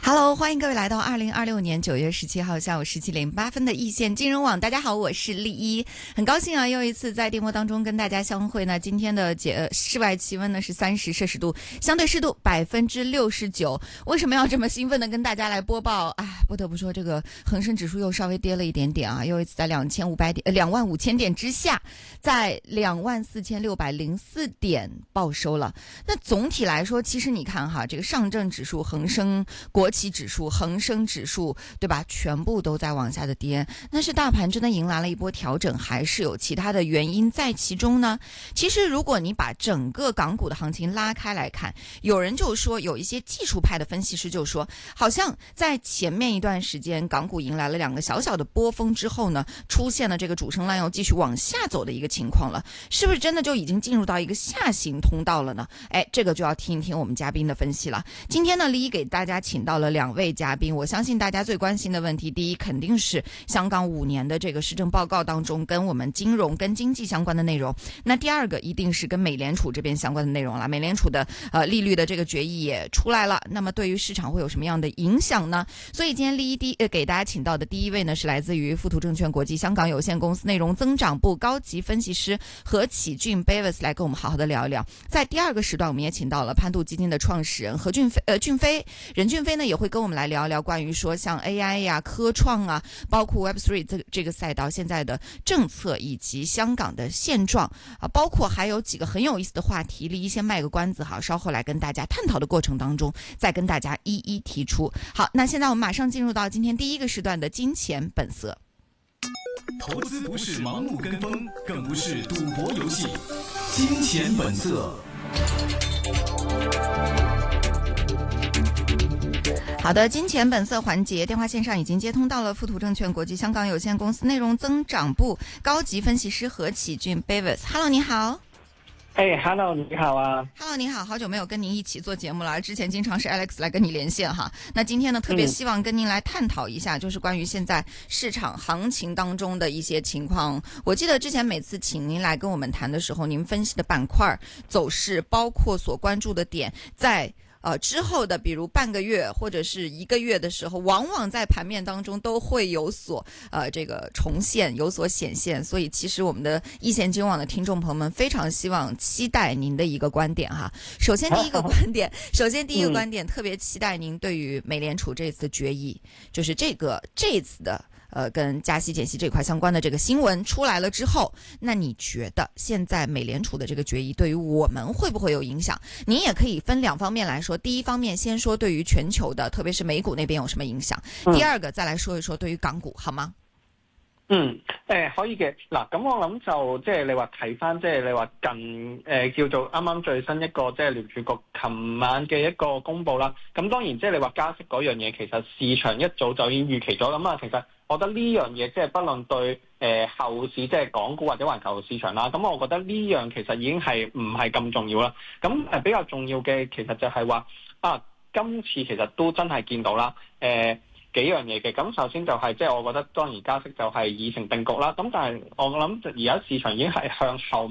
Hello， 欢迎各位来到2026年9月17号下午17点08分的易线金融网。大家好，我是丽一，很高兴啊，又一次在电波当中跟大家相会呢。今天的室外气温呢是30摄氏度，相对湿度69%。为什么要这么兴奋的跟大家来播报？不得不说，这个恒生指数又稍微跌了一点点啊，又一次在25000点之下，在24604点报收了。那总体来说，其实你看哈，这个上证指数、恒生国企指数、恒生指数，对吧？全部都在往下的跌。那是大盘真的迎来了一波调整，还是有其他的原因在其中呢？其实如果你把整个港股的行情拉开来看，有人就说，有一些技术派的分析师就说，好像在前面一段时间港股迎来了2个小小的波峰之后呢，出现了这个主升浪要继续往下走的一个情况了，是不是真的就已经进入到一个下行通道了呢？这个就要听一听我们嘉宾的分析了。今天呢，丽一给大家请到了2位嘉宾，我相信大家最关心的问题，第一肯定是香港5年的这个施政报告当中跟我们金融跟经济相关的内容，那第二个一定是跟美联储这边相关的内容了。美联储的利率的这个决议也出来了，那么对于市场会有什么样的影响呢？所以今天丽一给大家请到的第一位呢，是来自于富途证券国际香港有限公司内容增长部高级分析师何启俊 Bevis 来跟我们好好的聊一聊。在第2个时段，我们也请到了潘度基金的创始人任俊飞呢，也会跟我们来聊一聊关于说像 AI 呀、科创啊，包括 Web3 这个赛道现在的政策以及香港的现状啊，包括还有几个很有意思的话题，丽一先卖个关子哈，稍后来跟大家探讨的过程当中，再跟大家一一提出。好，那现在我们马上进入到今天第1个时段的金钱本色。 投资不是盲目跟风，更不是赌博游戏。金钱本色。 好的，金钱本色环节，电话线上已经接通到了富途证券国际香港有限公司内容增长部高级分析师何启俊 Bevis。Hello， 你好。 Hello， 你好啊。 Hello， 你好，好久没有跟您一起做节目了，之前经常是 Alex 来跟你连线哈。那今天呢，特别希望跟您来探讨一下，就是关于现在市场行情当中的一些情况。我记得之前每次请您来跟我们谈的时候，您分析的板块走势，包括所关注的点，在之后的比如半个月或者是1个月的时候，往往在盘面当中都会有所这个重现，有所显现。所以其实我们的易线金融网的听众朋友们非常期待您的一个观点哈。首先第一个观点，特别期待您对于美联储这次的决议，就是这一次的跟加息减息这块相关的这个新闻出来了之后，那你觉得现在美联储的这个决议对于我们会不会有影响？您也可以分2方面来说，第一方面先说对于全球的，特别是美股那边有什么影響，第2個再來說一說對於港股，好嗎？ 可以嘅。嗱，咁我諗就即係你話睇翻，即係你話近叫做啱啱最新一個即係聯儲局琴晚嘅一個公佈啦。咁當然即係你話加息嗰樣嘢，其實市場一早就已經預期咗。咁啊，其實我覺得呢樣嘢即係不論對後市即係港股或者環球市場啦，咁我覺得呢樣其實已經係唔係咁重要啦。咁比較重要嘅其實就係話今次其實都真係見到啦，幾樣嘢嘅。咁首先就係即係我覺得當然加息就係已成定局啦。咁但係我諗而家市場已經係向後